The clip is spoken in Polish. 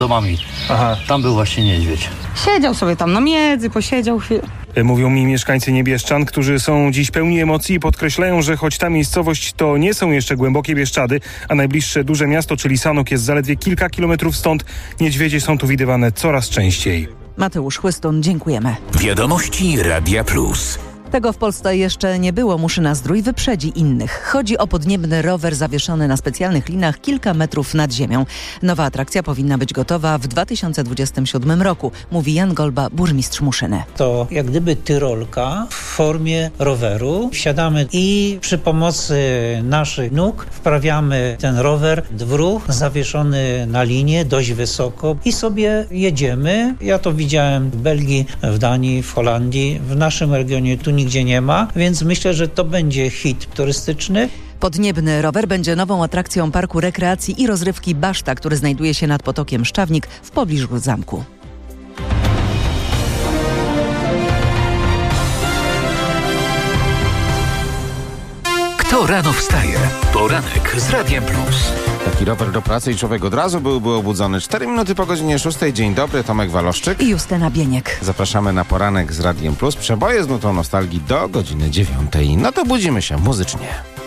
domami. Aha. Tam był właśnie niedźwiedź. Siedział sobie tam na miedzy, posiedział chwilę. Mówią mi mieszkańcy Niebieszczan, którzy są dziś pełni emocji i podkreślają, że choć ta miejscowość to nie są jeszcze głębokie Bieszczady, a najbliższe duże miasto, czyli Sanok, jest zaledwie kilka kilometrów stąd, niedźwiedzie są tu widywane coraz częściej. Mateusz Chłystun, dziękujemy. Wiadomości Radia Plus. Tego w Polsce jeszcze nie było. Muszyna-Zdrój wyprzedzi innych. Chodzi o podniebny rower zawieszony na specjalnych linach kilka metrów nad ziemią. Nowa atrakcja powinna być gotowa w 2027 roku, mówi Jan Golba, burmistrz Muszyny. To jak gdyby tyrolka w formie roweru. Wsiadamy i przy pomocy naszych nóg wprawiamy ten rower w ruch, zawieszony na linie dość wysoko i sobie jedziemy. Ja to widziałem w Belgii, w Danii, w Holandii. W naszym regionie tu nigdzie nie ma, więc myślę, że to będzie hit turystyczny. Podniebny rower będzie nową atrakcją Parku Rekreacji i Rozrywki Baszta, który znajduje się nad potokiem Szczawnik w pobliżu zamku. Kto rano wstaje? Poranek z Radiem Plus. Taki rower do pracy i człowiek od razu byłby obudzony. 4 minuty po godzinie 6. Dzień dobry, Tomek Waloszczyk. I Justyna Bieniek. Zapraszamy na poranek z Radiem Plus. Przeboje z nutą nostalgii do godziny 9. No to budzimy się muzycznie.